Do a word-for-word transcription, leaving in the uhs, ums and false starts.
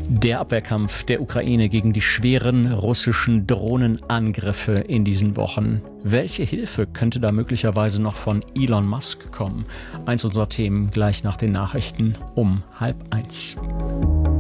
Der Abwehrkampf der Ukraine gegen die schweren russischen Drohnenangriffe in diesen Wochen. Welche Hilfe könnte da möglicherweise noch von Elon Musk kommen? Eins unserer Themen gleich nach den Nachrichten um halb eins.